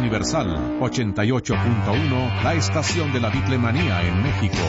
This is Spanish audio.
Universal 88.1, la estación de la Beatlemanía en México.